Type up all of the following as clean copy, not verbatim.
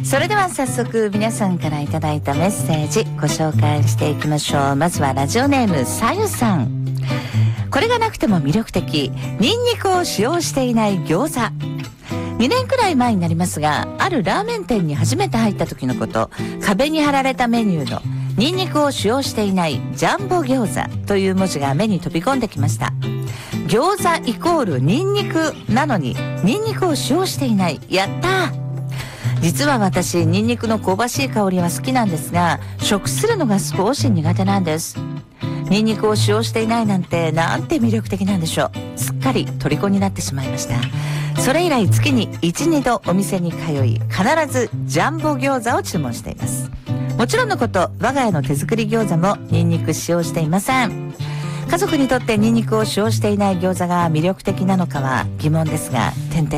それでは早速皆さんからいただいたメッセージご紹介していきましょう。まずはラジオネームさゆさん。これがなくても魅力的、ニンニクを使用していない餃子。2年くらい前になりますが、あるラーメン店に初めて入った時のこと、壁に貼られたメニューのニンニクを使用していないジャンボ餃子という文字が目に飛び込んできました。餃子イコールニンニクなのにニンニクを使用していない。やったー。実は私、ニンニクの香ばしい香りは好きなんですが、食するのが少し苦手なんです。ニンニクを使用していないなんてなんて魅力的なんでしょう。すっかり虜になってしまいました。それ以来月に 1,2 度お店に通い、必ずジャンボ餃子を注文しています。もちろんのこと、我が家の手作り餃子もニンニク使用していません。家族にとってニンニクを使用していない餃子が魅力的なのかは疑問ですが、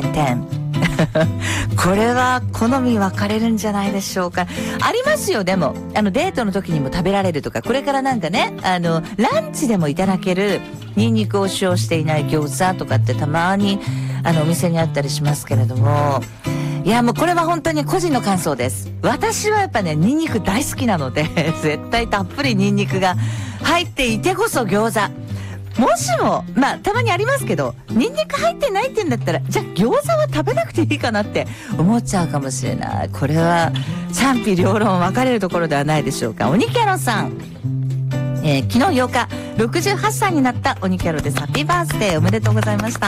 これは好み分かれるんじゃないでしょうか。ありますよ。でもデートの時にも食べられるとか、これからなんかね、ランチでもいただけるニンニクを使用していない餃子とかってたまにお店にあったりしますけれども、いやもうこれは本当に個人の感想です。私はやっぱね、ニンニク大好きなので絶対たっぷりニンニクが入っていてこそ餃子。もしもたまにありますけど、ニンニク入ってないって言うんだったら、じゃあ餃子は食べなくていいかなって思っちゃうかもしれない。これは賛否両論分かれるところではないでしょうか。鬼キャロさん、昨日8日68歳になった鬼キャロです。ハッピーバースデーおめでとうございました。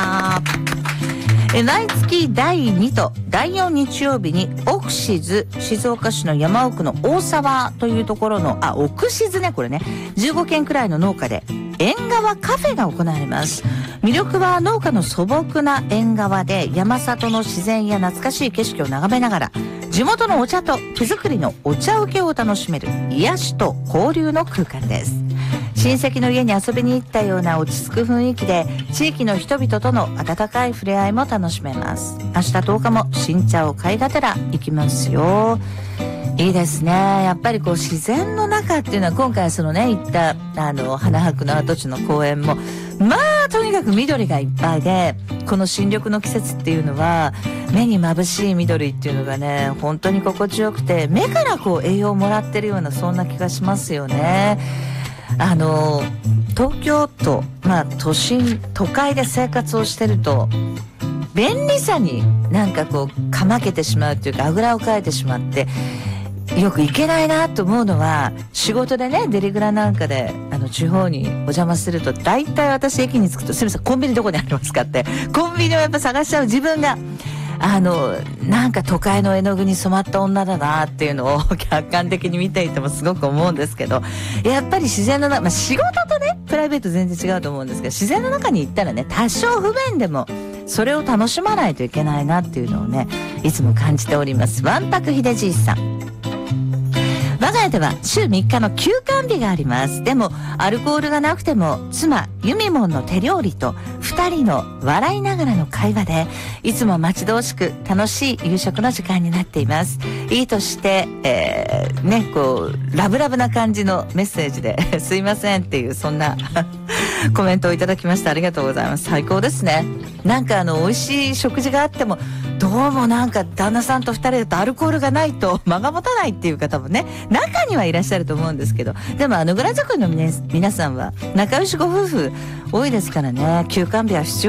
毎月第2と第4日曜日にオクシズ、静岡市の山奥の大沢というところのオクシズね、これね、15軒くらいの農家で縁側カフェが行われます。魅力は農家の素朴な縁側で山里の自然や懐かしい景色を眺めながら、地元のお茶と手作りのお茶受けを楽しめる癒しと交流の空間です。親戚の家に遊びに行ったような落ち着く雰囲気で、地域の人々との温かい触れ合いも楽しめます。明日10日も新茶を買いがてら行きますよ。いいですね。やっぱり自然の中っていうのは、今回行った花博の跡地の公園もとにかく緑がいっぱいで、この新緑の季節っていうのは目に眩しい緑っていうのがね、本当に心地よくて、目から栄養をもらってるような、そんな気がしますよね。東京都、都会で生活をしてると便利さにかまけてしまうというか、あぐらをかいてしまってよくいけないなと思うのは、仕事でね、デリグラなんかで地方にお邪魔すると、大体私駅に着くと、すみませんコンビニどこにありますかって、コンビニをやっぱ探しちゃう自分が都会の絵の具に染まった女だなっていうのを客観的に見ていてもすごく思うんですけど、やっぱり自然の中、仕事とねプライベート全然違うと思うんですけど、自然の中に行ったらね、多少不便でもそれを楽しまないといけないなっていうのをね、いつも感じております。わんぱくひでじいさん。我が家では週3日の休館日があります。でもアルコールがなくても、妻ユミモンの手料理と2人の笑いながらの会話で、いつも待ち遠しく楽しい夕食の時間になっています。いいとして、ラブラブな感じのメッセージですいませんっていう、そんなコメントをいただきました。ありがとうございます。最高ですね。美味しい食事があっても、どうも旦那さんと2人だとアルコールがないと間が持たないっていう方もね、中にはいらっしゃると思うんですけど、でもグラ族の皆さんは仲良しご夫婦多いですからね、休館日は必要